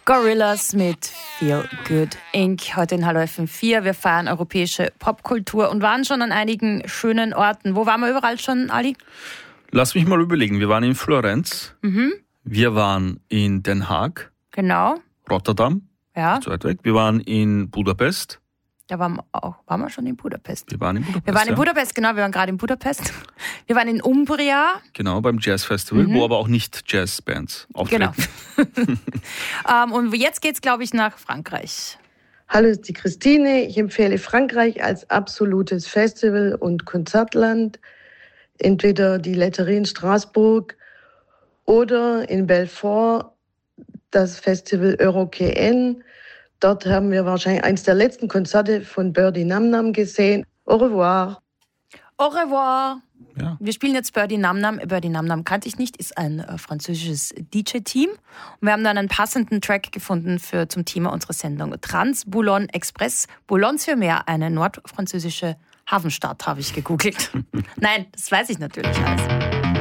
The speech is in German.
Gorillaz mit Feel Good Inc. Heute in Hallo FM4. Wir feiern europäische Popkultur und waren schon an einigen schönen Orten. Wo waren wir überall schon, Ali? Lass mich mal überlegen. Wir waren in Florenz. Wir waren in Den Haag. Genau. Rotterdam. Ja. Zu weit weg. Wir waren in Budapest. Da waren wir schon in Budapest. Wir waren in Budapest. Wir waren in Budapest, genau. Wir waren gerade in Budapest. Wir waren in Umbria. Genau, beim Jazz Festival, wo aber auch nicht Jazzbands auftreten. Genau. Und jetzt geht's, glaube ich, nach Frankreich. Hallo, ist die Christine. Ich empfehle Frankreich als absolutes Festival- und Konzertland. Entweder die Letterie in Straßburg oder in Belfort das Festival Eurokéen. Dort haben wir wahrscheinlich eines der letzten Konzerte von Birdie Nam Nam gesehen. Au revoir. Au revoir. Ja. Wir spielen jetzt Birdie Nam Nam. Birdie Nam Nam kannte ich nicht, ist ein französisches DJ-Team. Und wir haben dann einen passenden Track gefunden zum Thema unserer Sendung. Trans-Boulogne Express. Boulogne für mehr, eine nordfranzösische Hafenstadt, habe ich gegoogelt. Nein, das weiß ich natürlich alles.